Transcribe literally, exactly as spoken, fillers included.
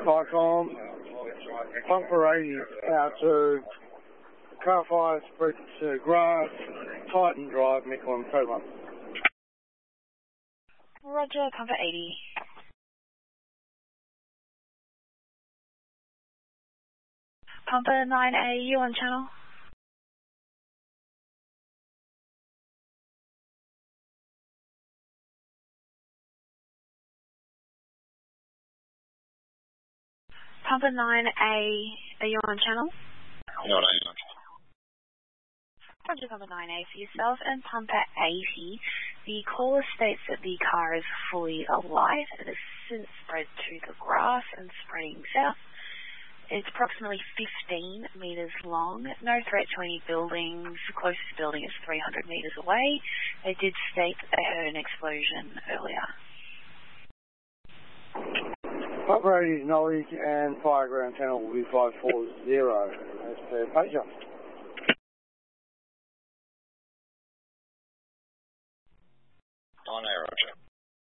Icon, Pumper eighty out to car fire spread to grass, Titan Drive, Mickleham, Cobra. Roger, Pumper eighty. Pumper nine A, you on channel? Pumper nine A, are you on channel? No, no, no. Roger, Pumper nine A for yourself, and Pumper eighty. The caller states that the car is fully alight. It has since spread to the grass and spreading south. It's approximately fifteen metres long. No threat to any buildings. The closest building is three hundred metres away. They did state that they heard an explosion earlier. Pumper eighty's knowledge and fireground channel will be five four zero as per pager. nine A, Roger.